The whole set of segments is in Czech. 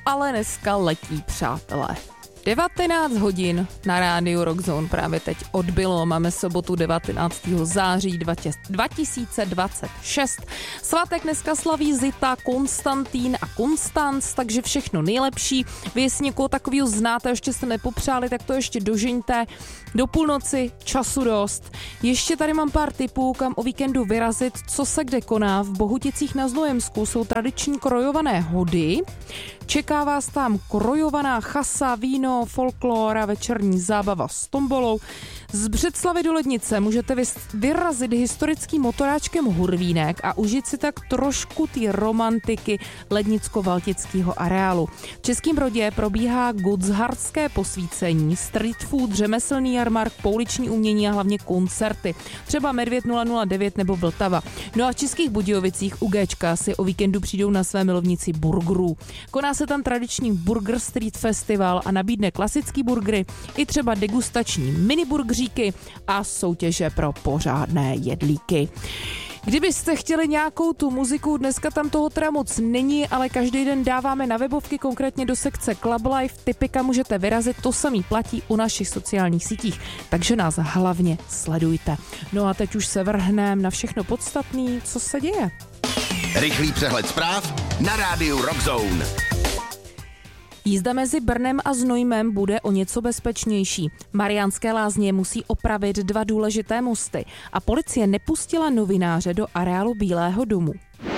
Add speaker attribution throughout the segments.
Speaker 1: ale dneska letí, přátelé. 19 hodin na rádiu Rockzone právě teď odbylo. Máme sobotu 19. září 2026. Svátek dneska slaví Zita, Konstantín a Konstanc, takže všechno nejlepší. Vy jestli někoho takového znáte, ještě se nepopřáli, tak to ještě dožeňte. Do půlnoci času dost. Ještě tady mám pár tipů, kam o víkendu vyrazit, co se kde koná. V Bohuticích na Znojemsku jsou tradiční krojované hody. Čeká vás tam krojovaná chasa, víno, folklor a večerní zábava s tombolou. Z Břeclavy do Lednice můžete vyrazit historickým motoráčkem Hurvínek a užít si tak trošku té romantiky lednicko-valtického areálu. V Českém Brodě probíhá gotthardské posvícení, street food, řemeslný jarmark, pouliční umění a hlavně koncerty. Třeba Medvěd 009 nebo Vltava. No a v Českých Budějovicích u Géčka si o víkendu přijdou na své milovnici burgerů. Koná se tam tradiční Burger Street Festival a nabídne klasický burgery i třeba degustační miniburgeříky a soutěže pro pořádné jedlíky. Kdybyste chtěli nějakou tu muziku, dneska tam toho teda moc není, ale každý den dáváme na webovky, konkrétně do sekce Club Life, tipika můžete vyrazit, to samý platí u našich sociálních sítích, takže nás hlavně sledujte. No a teď už se vrhneme na všechno podstatné, co se děje.
Speaker 2: Rychlý přehled zpráv na rádiu Rockzone.
Speaker 1: Jízda mezi Brnem a Znojmem bude o něco bezpečnější. Mariánské Lázně musí opravit 2 důležité mosty a policie nepustila novináře do areálu Bílého domu.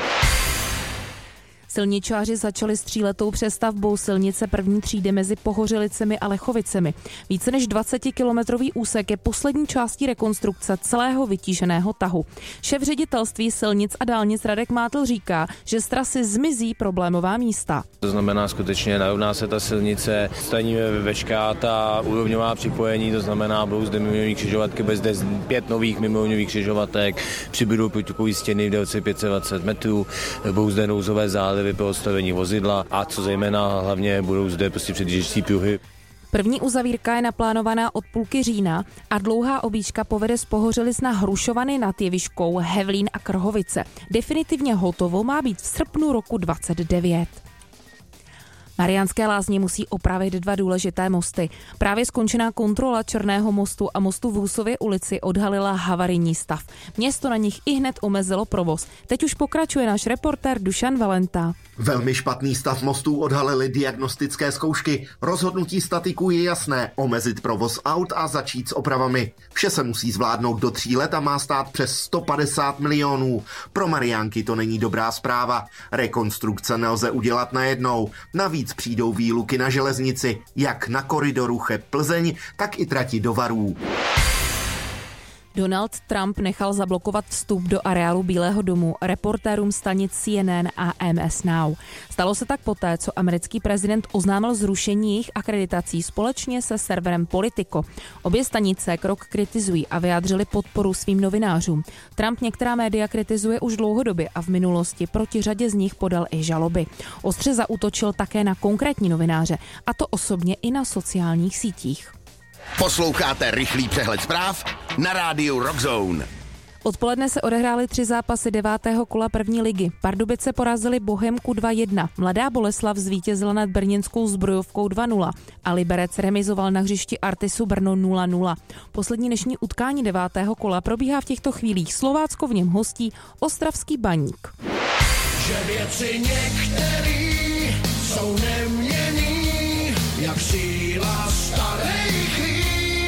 Speaker 1: Silničáři začali s 3letou přestavbou silnice první třídy mezi Pohořelicemi a Lechovicemi. Více než 20-kilometrový úsek je poslední částí rekonstrukce celého vytíženého tahu. Šéf ředitelství silnic a dálnic Radek Mátl říká, že z trasy zmizí problémová místa.
Speaker 3: To znamená skutečně narovná se ta silnice, staníme veškerá ta úrovňová připojení, to znamená budou zde mimoúrovňové křižovatky, bude zde 5 nových mimoúrovňových křižovatek, přibudou průtokové stěny v délce 520 metrů, budou zde nouzové zálivy pro odstavení vozidla a co zejména hlavně budou zde prostě předjížděcí pruhy.
Speaker 1: První uzavírka je naplánovaná od půlky října a dlouhá objížďka povede z Pohořelic na Hrušovany nad Jeviškou, Hevlín a Krhovice. Definitivně hotovo má být v srpnu roku 2029. Mariánské Lázně musí opravit 2 důležité mosty. Právě skončená kontrola Černého mostu a mostu v Husově ulici odhalila havarijní stav. Město na nich ihned omezilo provoz. Teď už pokračuje náš reportér Dušan Valenta.
Speaker 4: Velmi špatný stav mostů odhalily diagnostické zkoušky. Rozhodnutí statiků je jasné, omezit provoz aut a začít s opravami. Vše se musí zvládnout do 3 let a má stát přes 150 milionů. Pro Mariánky to není dobrá zpráva. Rekonstrukce nelze udělat najednou. Navíc přijdou výluky na železnici, jak na koridoru Cheb-Plzeň, tak i trati do Varů.
Speaker 1: Donald Trump nechal zablokovat vstup do areálu Bílého domu reportérům stanic CNN a MS Now. Stalo se tak poté, co americký prezident oznámil zrušení jejich akreditací společně se serverem Politico. Obě stanice krok kritizují a vyjádřili podporu svým novinářům. Trump některá média kritizuje už dlouhodobě a v minulosti proti řadě z nich podal i žaloby. Ostře zaútočil také na konkrétní novináře, a to osobně i na sociálních sítích.
Speaker 2: Posloucháte rychlý přehled zpráv na rádiu Rockzone.
Speaker 1: Odpoledne se odehrály 3 zápasy 9. kola první ligy. Pardubice porazili Bohemku 2-1. Mladá Boleslav zvítězila nad brněnskou Zbrojovkou 2-0 a Liberec remizoval na hřišti Artisu Brno 0-0. Poslední dnešní utkání 9. kola probíhá v těchto chvílích. Slovácko v něm hostí Ostravský Baník.
Speaker 5: Že věci některý jsou neměnný, jak síla starých lín.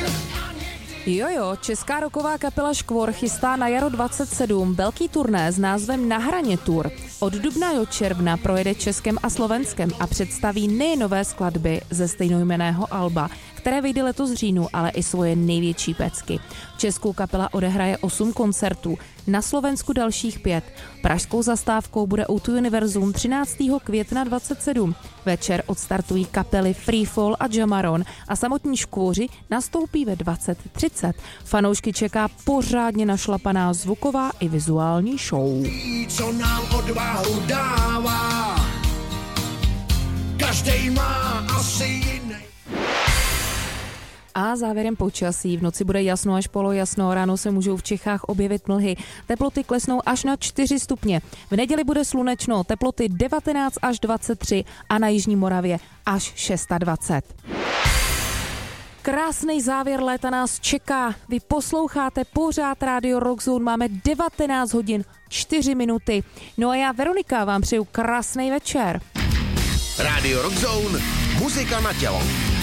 Speaker 1: Jojo, česká rocková kapela Škvor chystá na jaro 27 velký turné s názvem Na hraně tour. Od dubna do června projede Českem a Slovenskem a představí nejen nové skladby ze stejnojmenného alba, které vyjde letos v říjnu, ale i svoje největší pecky. V Česku kapela odehraje 8 koncertů, na Slovensku dalších 5. Pražskou zastávkou bude O2 Univerzum 13. května 27. Večer odstartují kapely Freefall a Jamaron a samotní Škvoři nastoupí ve 20:30. Fanoušky čeká pořádně našlapaná zvuková i vizuální show.
Speaker 5: Co nám odvahu dává, každej má asi jiný.
Speaker 1: A závěrem počasí. V noci bude jasno až polojasno, ráno se můžou v Čechách objevit mlhy. Teploty klesnou až na 4 stupně. V neděli bude slunečno, teploty 19 až 23 a na jižní Moravě až 26. Krásný závěr léta nás čeká. Vy posloucháte pořád Radio Rockzone, máme 19 hodin 4 minuty. No a já, Veronika, vám přeju krásný večer.
Speaker 2: Radio Rockzone, muzika na tělo.